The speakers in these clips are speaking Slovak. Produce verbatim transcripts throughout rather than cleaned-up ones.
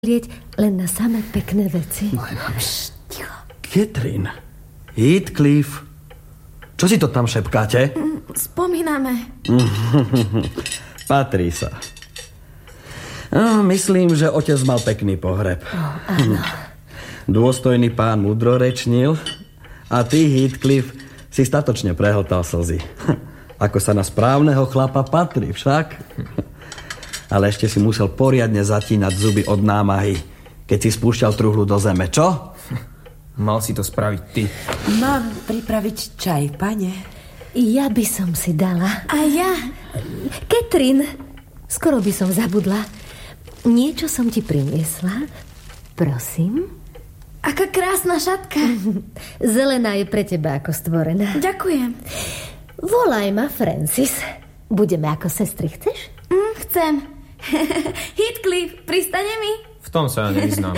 lieť len na samé pekné veci. Pšt, ticho. Catherine, Heathcliff, čo si to tam šepkáte? Spomíname. Patrí sa. No, myslím, že otec mal pekný pohreb. Oh, áno. Dôstojný pán mudrorečnil a ty, Heathcliff, si statočne prehltal slzy. Ako sa na správneho chlapa patrí, však? Ale ešte si musel poriadne zatínať zuby od námahy, keď si spúšťal truhlu do zeme, čo? Mal si to spraviť ty. Mám pripraviť čaj, pane? Ja by som si dala. A ja? Catherine, skoro by som zabudla. Niečo som ti priniesla. Prosím. Aká krásna šatka. Zelená je pre teba ako stvorená. Ďakujem. Volaj ma Francis. Budeme ako sestry, chceš? Mm, chcem. Heathcliff, pristane mi? V tom sa ja nevyznám.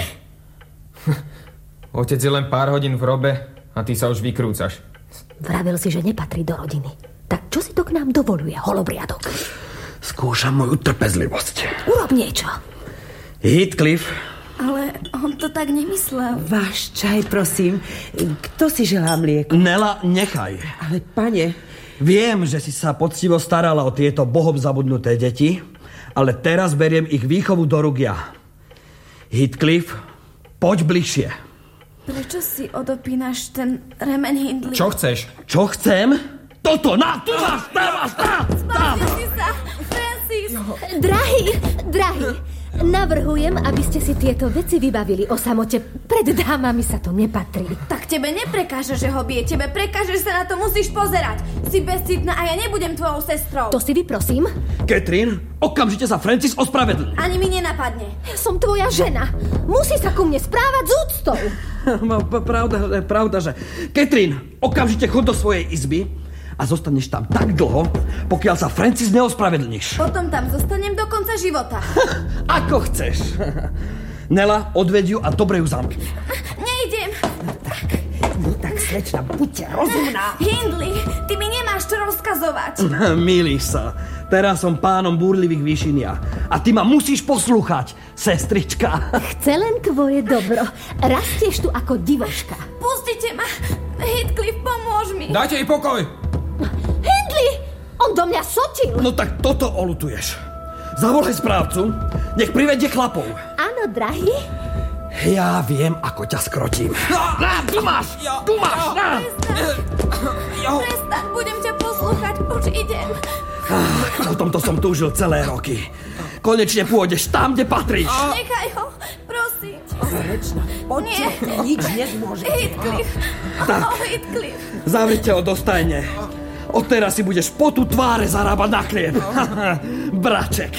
Otec je len pár hodín v robe a ty sa už vykrúcaš. Vravel si, že nepatrí do rodiny. Tak čo si to k nám dovoluje, holobriadok? Skúšam moju trpezlivosť. Urob niečo. Heathcliff. Ale on to tak nemyslel. Váš čaj, prosím. Kto si želá mlieko? Nela, nechaj. Ale pane... Viem, že si sa poctivo starala o tieto bohom zabudnuté deti, ale teraz beriem ich výchovu do rúk ja. Heathcliff, poď bližšie. Prečo si odopínaš ten remen Hindley? Čo chceš? Čo chcem? Toto, na, tu máš, tam máš, tam, tam. Spásil si sa, Francis. Drahý, drahý, navrhujem, aby ste si tieto veci vybavili o samote. Pred dámami sa to nepatrí. Tak tebe neprekáže, že ho bije. Tebe prekáže, že sa na to musíš pozerať. Si bezcitná a ja nebudem tvojou sestrou. To si vyprosím. Catherine, okamžite sa Francis ospravedlní. Ani mi nenapadne. Ja som tvoja žena. Musí sa ku mne správať s úctou. Pravda, pravda, že... Catherine, okamžite chod do svojej izby a zostaneš tam tak dlho, pokiaľ sa Francis neospravedlníš. Potom tam zostanem do konca života. Ako chceš. Nela, odveď ju a dobre ju zamkni. Nejdem. Tak, no tak, slečna, buďte rozumná. Hindley, ty mi nemáš čo rozkazovať. Milíš sa. Teraz som pánom búrlivých výšinia. A ty ma musíš poslúchať, sestrička. Chce len tvoje dobro. Rastieš tu ako divoška. Pustite ma. Heathcliff, pomôž mi. Dajte jej pokoj. Hindley! On do mňa sotil. No tak toto olutuješ. Zavolaj správcu, nech privedie chlapov. Áno, drahý. Ja viem, ako ťa skrotím. Na, tu máš, tu máš, na. Prestaň, budem ťa poslúchať, už idem. O tomto som túžil celé roky. Konečne pôjdeš tam, kde patríš. Nechaj ho, prosím. Slečna, poďte, nič nezmôže. Heathcliff, Tak. oh, Heathcliff. Zavrite ho do stajne. Odteraz si budeš potu tváre zarábať na chlieb. Braček.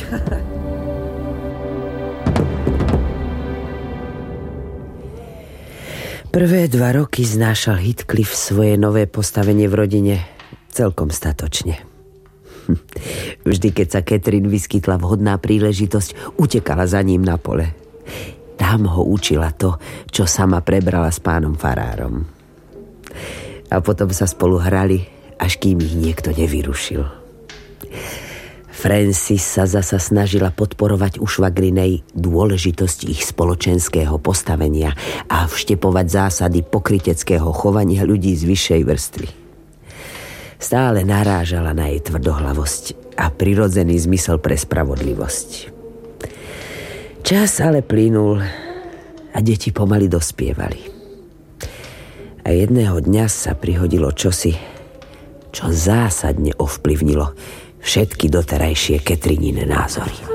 Prvé dva roky znášal Heathcliff svoje nové postavenie v rodine celkom statočne. Vždy, keď sa Catherine vyskytla vhodná príležitosť, utekala za ním na pole. Tam ho učila to, čo sama prebrala s pánom farárom. A potom sa spolu hrali, až kým ich niekto nevyrušil. Francis sa zasa snažila podporovať u švagrinej dôležitosť ich spoločenského postavenia a vštepovať zásady pokryteckého chovania ľudí z vyššej vrstvy. Stále narážala na jej tvrdohlavosť a prirodzený zmysel pre spravodlivosť. Čas ale plynul a deti pomaly dospievali. A jedného dňa sa prihodilo čosi, čo zásadne ovplyvnilo všetky doterajšie Catherinine názory.